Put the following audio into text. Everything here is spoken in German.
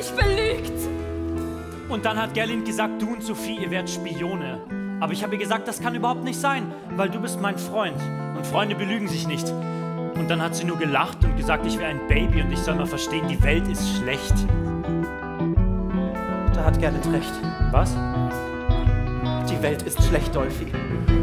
mich belügt. Und dann hat Gerlind gesagt, du und Sophie, ihr werdet Spione. Aber ich habe ihr gesagt, das kann überhaupt nicht sein, weil du bist mein Freund. Und Freunde belügen sich nicht. Und dann hat sie nur gelacht und gesagt, ich wäre ein Baby und ich soll mal verstehen, die Welt ist schlecht. Da hat Gerlind recht. Was? Die Welt ist schlecht, Dolphy.